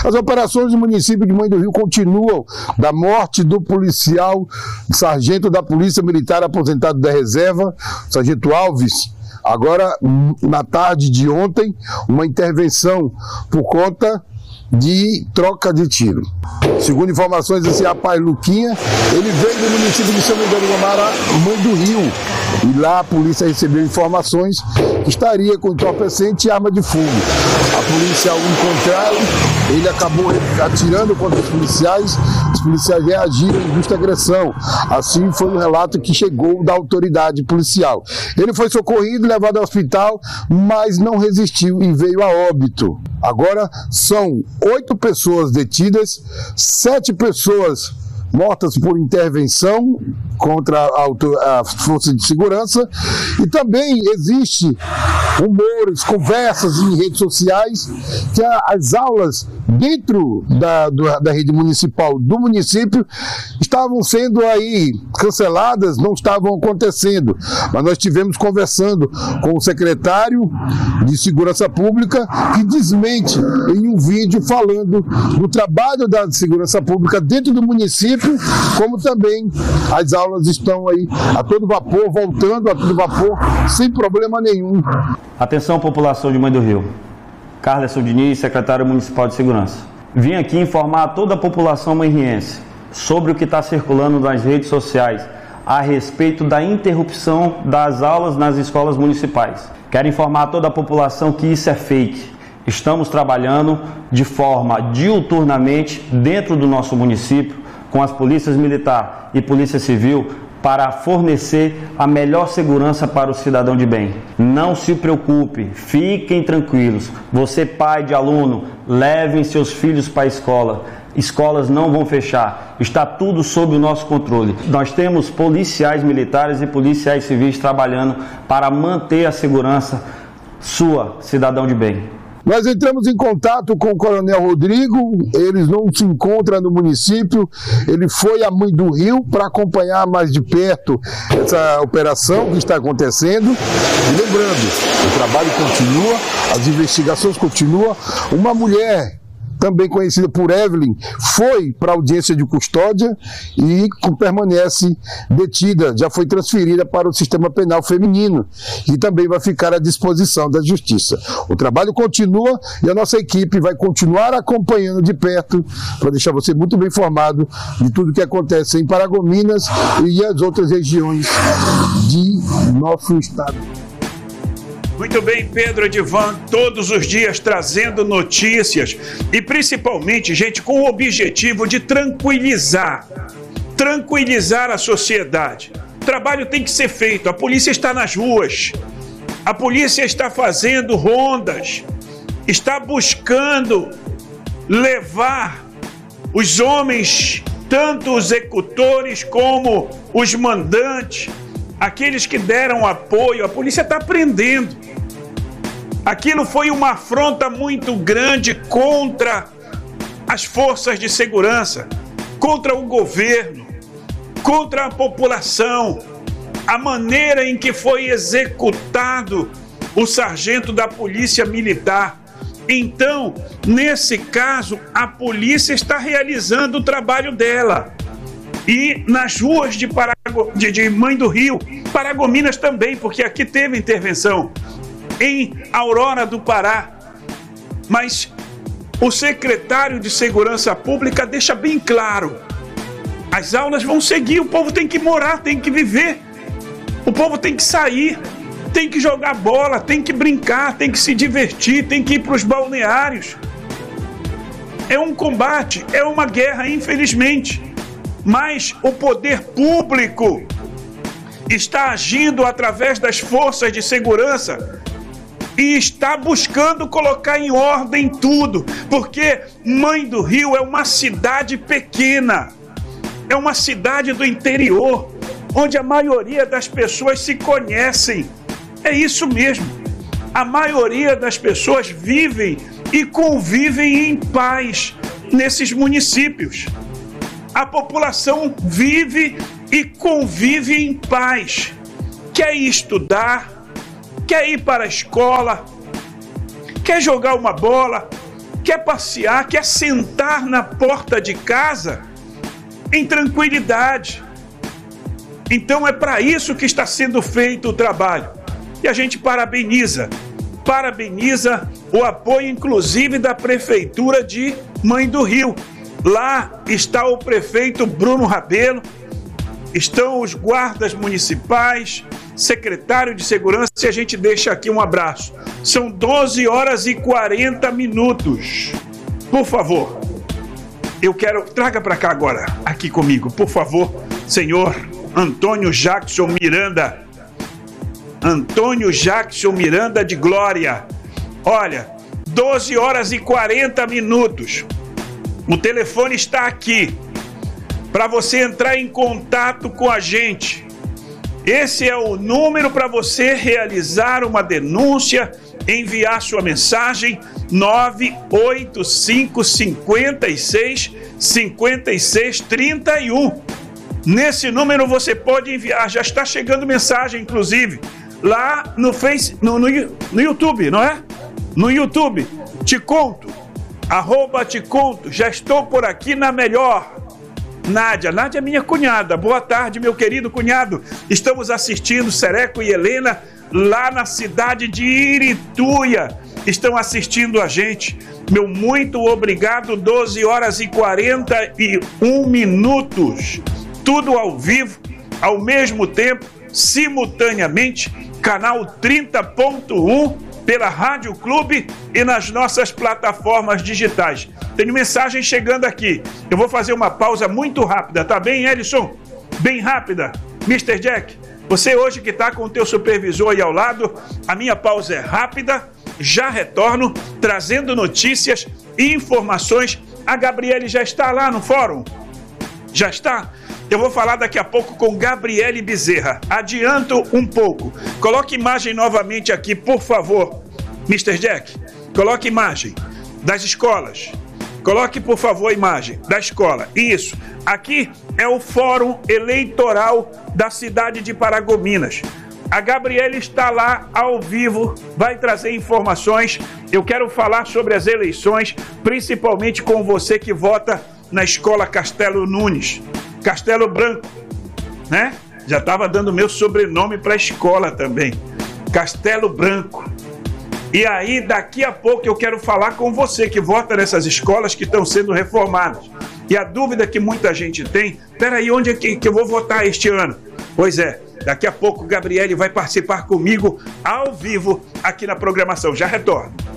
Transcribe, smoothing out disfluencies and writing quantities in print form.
As operações do município de Mãe do Rio continuam, da morte do policial, sargento da Polícia Militar aposentado da reserva, sargento Alves. Agora, na tarde de ontem, uma intervenção por conta de troca de tiro. Segundo informações desse rapaz Luquinha, ele veio do município de São Miguel do Guamará, Mãe do Rio, e lá a polícia recebeu informações que estaria com entorpecente e arma de fogo. A polícia, ao encontrá-lo, ele acabou atirando contra os policiais reagiram em justa agressão. Assim foi o relato que chegou da autoridade policial. Ele foi socorrido, levado ao hospital, mas não resistiu e veio a óbito. Agora são 8 pessoas detidas, 7 pessoas mortas por intervenção contra a força de segurança, e também existe rumores, conversas em redes sociais que as aulas dentro da rede municipal do município estavam sendo aí canceladas, não estavam acontecendo. Mas nós estivemos conversando com o secretário de Segurança Pública, que desmente em um vídeo falando do trabalho da Segurança Pública dentro do município, como também as aulas estão aí a todo vapor, voltando a todo vapor, sem problema nenhum. Atenção, população de Mãe do Rio. Carleson Diniz, secretário municipal de Segurança. Vim aqui informar a toda a população manriense sobre o que está circulando nas redes sociais a respeito da interrupção das aulas nas escolas municipais. Quero informar a toda a população que isso é fake. Estamos trabalhando de forma diuturnamente dentro do nosso município com as polícias militar e polícia civil para fornecer a melhor segurança para o cidadão de bem. Não se preocupe, fiquem tranquilos. Você, pai de aluno, levem seus filhos para a escola. Escolas não vão fechar, está tudo sob o nosso controle. Nós temos policiais militares e policiais civis trabalhando para manter a segurança sua, cidadão de bem. Nós entramos em contato com o Coronel Rodrigo, ele não se encontra no município, ele foi a Mãe do Rio para acompanhar mais de perto essa operação que está acontecendo. E lembrando, o trabalho continua, as investigações continuam. Uma mulher, também conhecida por Evelyn, foi para a audiência de custódia e permanece detida, já foi transferida para o sistema penal feminino e também vai ficar à disposição da justiça. O trabalho continua e a nossa equipe vai continuar acompanhando de perto para deixar você muito bem informado de tudo que acontece em Paragominas e as outras regiões de nosso estado. Muito bem, Pedro Edivan, todos os dias trazendo notícias e principalmente, gente, com o objetivo de tranquilizar a sociedade. O trabalho tem que ser feito, a polícia está nas ruas, a polícia está fazendo rondas, está buscando levar os homens, tanto os executores como os mandantes, aqueles que deram apoio. A polícia está prendendo. Aquilo foi uma afronta muito grande contra as forças de segurança, contra o governo, contra a população. A maneira em que foi executado o sargento da Polícia Militar. Então, nesse caso, a polícia está realizando o trabalho dela. E nas ruas de Mãe do Rio, Paragominas também, porque aqui teve intervenção, em Aurora do Pará. Mas o secretário de Segurança Pública deixa bem claro, as aulas vão seguir, o povo tem que morar, tem que viver, o povo tem que sair, tem que jogar bola, tem que brincar, tem que se divertir, tem que ir para os balneários. É um combate, é uma guerra, infelizmente. Mas o poder público está agindo através das forças de segurança e está buscando colocar em ordem tudo, porque Mãe do Rio é uma cidade pequena, é uma cidade do interior, onde a maioria das pessoas se conhecem. É isso mesmo, a maioria das pessoas vivem e convivem em paz nesses municípios. A população vive e convive em paz, quer ir estudar, quer ir para a escola, quer jogar uma bola, quer passear, quer sentar na porta de casa em tranquilidade. Então é para isso que está sendo feito o trabalho. E a gente parabeniza o apoio, inclusive, da Prefeitura de Mãe do Rio. Lá está o prefeito Bruno Rabelo, estão os guardas municipais, secretário de segurança, e a gente deixa aqui um abraço. São 12 horas e 40 minutos. Por favor, eu quero... Traga para cá agora, aqui comigo, por favor, senhor Antônio Jackson Miranda. Antônio Jackson Miranda de Glória. Olha, 12 horas e 40 minutos. O telefone está aqui para você entrar em contato com a gente. Esse é o número para você realizar uma denúncia, enviar sua mensagem, 985 56 31. Nesse número você pode enviar, já está chegando mensagem, inclusive, lá no YouTube, não é? No YouTube, Te Conto, @Te Conto, já estou por aqui na melhor. Nádia é minha cunhada. Boa tarde, meu querido cunhado. Estamos assistindo Sereco e Helena lá na cidade de Irituia. Estão assistindo a gente. Meu muito obrigado. 12 horas e 41 minutos. Tudo ao vivo, ao mesmo tempo, simultaneamente, canal 30.1 pela Rádio Clube e nas nossas plataformas digitais. Tenho mensagem chegando aqui. Eu vou fazer uma pausa muito rápida, tá bem, Elison? Bem rápida. Mr. Jack, você hoje que está com o teu supervisor aí ao lado, a minha pausa é rápida, já retorno, trazendo notícias e informações. A Gabriele já está lá no fórum? Já está? Eu vou falar daqui a pouco com Gabriele Bezerra. Adianto um pouco. Coloque imagem novamente aqui, por favor. Mr. Jack, coloque imagem das escolas. Coloque, por favor, a imagem da escola. Isso. Aqui é o Fórum Eleitoral da cidade de Paragominas. A Gabriele está lá ao vivo, vai trazer informações. Eu quero falar sobre as eleições, principalmente com você que vota na Escola Castelo Nunes. Castelo Branco, né? Já estava dando meu sobrenome para a escola também. Castelo Branco. E aí, daqui a pouco eu quero falar com você que vota nessas escolas que estão sendo reformadas. E a dúvida que muita gente tem, peraí, onde é que eu vou votar este ano? Pois é, daqui a pouco Gabriele vai participar comigo ao vivo aqui na programação. Já retorno.